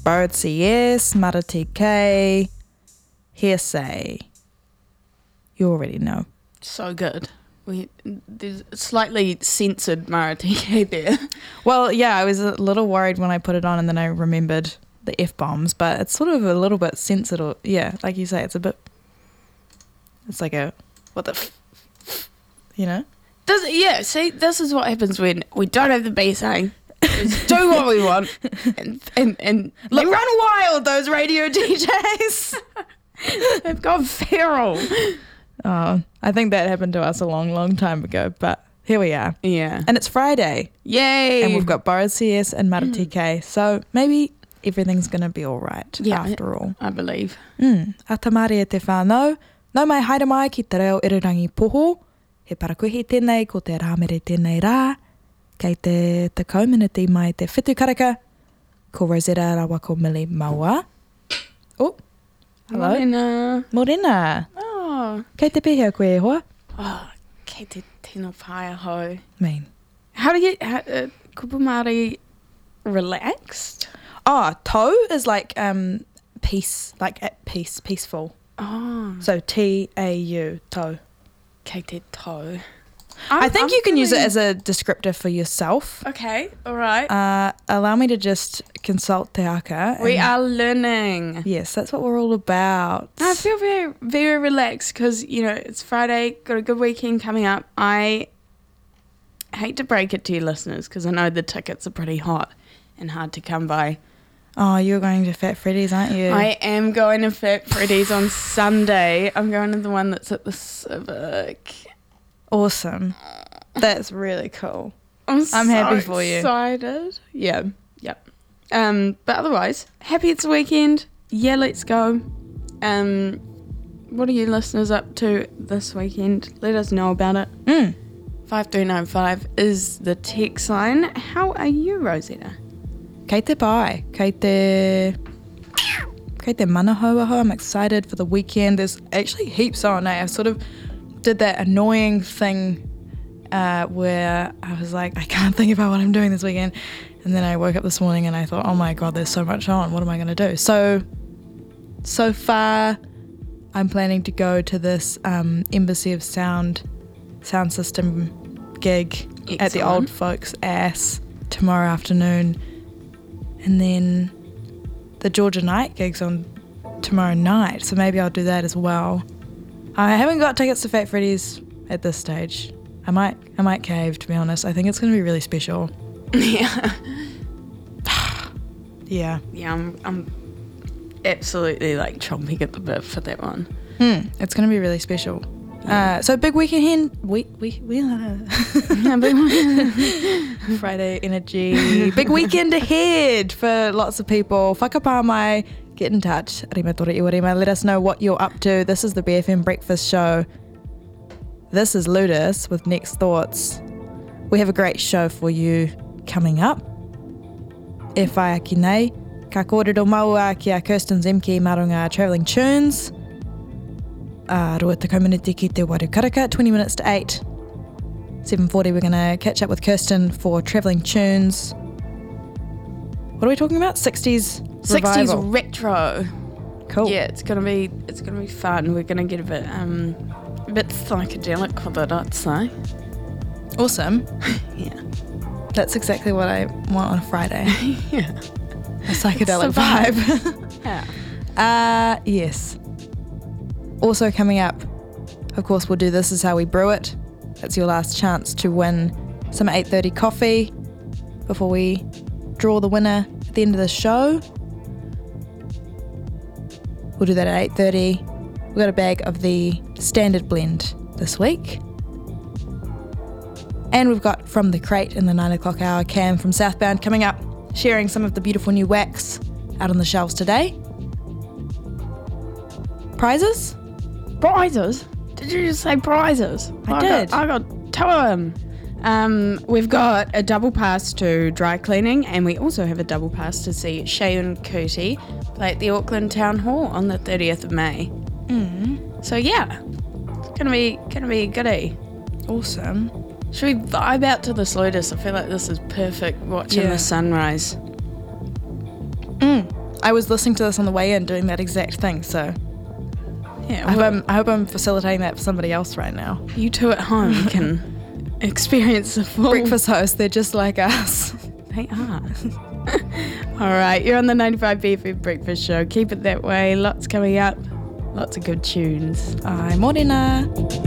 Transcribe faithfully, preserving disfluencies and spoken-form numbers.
Barod C S, Marati K, Hearsay. You already know. So good. We there's slightly censored Marati there. Well, yeah, I was a little worried when I put it on and then I remembered the F-bombs, but it's sort of a little bit censored. Or, yeah, like you say, it's a bit, it's like a, what the, f- f- you know? Does, yeah, see, this is what happens when we don't have the B saying. Just do what we want. And, and, and Look, run wild, those radio D Js. They've gone feral. Oh, I think that happened to us a long, long time ago, but here we are. Yeah. And it's Friday. Yay. And we've got Barod C S and Marati K, so maybe everything's going to be all right yeah, after all. I believe. Mm. A tamari e te whānau, nau mai haere mai ki te reo irirangi poho, he parakuhi tēnei ko te rāmere tēnei rā, kei te te community mai te whitu karaka, ko Rosetta rawa ko Millie Maua. Oh, hello. Morena. Morena. Oh. Kei te pihea koe e hoa? Oh, kei te tino whaia ho. Mean. How do you, how, uh, kupu Māori relaxed? Oh, tau is like um peace, like at peace, peaceful. Oh. So T A U, tau. Kei te tau. I think I'm you can use it feeling- as a descriptor for yourself. Okay, all right. Uh, allow me to just consult te aka. we and- are learning. Yes, that's what we're all about. I feel very, very relaxed because, you know, it's Friday, got a good weekend coming up. I hate to break it to you listeners because I know the tickets are pretty hot and hard to come by. Oh, you're going to Fat Freddy's, aren't you? I am going to Fat Freddy's on Sunday. I'm going to the one that's at the Civic. Awesome. That's really cool. I'm, I'm so happy for you. Excited. Yeah, yep. Um, but otherwise, happy it's the weekend. Yeah, let's go. Um, what are you listeners up to this weekend? Let us know about it. Mm. five three nine five is the text line. How are you, Rosetta? Kei te pai. Kei te... Kei te mana hauaha. I'm excited for the weekend. There's actually heaps on, eh? I sort of did that annoying thing uh, where I was like, I can't think about what I'm doing this weekend. And then I woke up this morning and I thought, oh my God, there's so much on. What am I going to do? So, so far, I'm planning to go to this um, Embassy of Sound sound system gig Excellent. at the Old Folks Ass tomorrow afternoon. And then the Georgia Night gig's on tomorrow night, so maybe I'll do that as well. I haven't got tickets to Fat Freddy's at this stage. I might I might cave, to be honest. I think it's going to be really special. Yeah. Yeah. Yeah, I'm, I'm absolutely like chomping at the bit for that one. Hmm, it's going to be really special. Uh, so big weekend, we we we Friday energy. Big weekend ahead for lots of people. Whakapā mai, get in touch. Rima tore iwa rima. Let us know what you're up to. This is the B F M Breakfast Show. This is Ludus with Next Thoughts. We have a great show for you coming up. E whai aki nei, ka kōrero maua ki a Kirsten Zemke marunga Travelling Tunes. Uh, rua te community ki te Waru Karaka, twenty minutes to eight. seven forty, we're going to catch up with Kirsten for Travelling Tunes. What are we talking about? sixties sixties revival. retro. Cool. Yeah, it's gonna be it's gonna be fun. We're gonna get a bit um a bit psychedelic with it, I'd say. Awesome. Yeah. That's exactly what I want on a Friday. Yeah. A psychedelic It's a vibe. vibe. Yeah. uh, yes. Also coming up, of course, we'll do This Is How We Brew It. That's your last chance to win some eight thirty coffee before we draw the winner at the end of the show. We'll do that at eight thirty. We've got a bag of the standard blend this week. And we've got From the Crate in the nine o'clock hour, Cam from Southbound coming up, sharing some of the beautiful new wax out on the shelves today. Prizes? Prizes? Did you just say prizes? I did. Got, I got two of them. Um, we've got a double pass to dry cleaning, and we also have a double pass to see Shayun Kuti play at the Auckland Town Hall on the thirtieth of May. Mm. So yeah, it's gonna be gonna be a goodie. Awesome. Should we vibe out to this Ludus? I feel like this is perfect watching Yeah. the sunrise. Mm. I was listening to this on the way in, doing that exact thing. So Yeah, I hope, well, I'm, I hope I'm facilitating that for somebody else right now. you two at home can experience the full Breakfast hosts, they're just like us. They are. All right, you're on the ninety-five B F M Breakfast Show. Keep it that way. Lots coming up. Lots of good tunes. Ai, morena.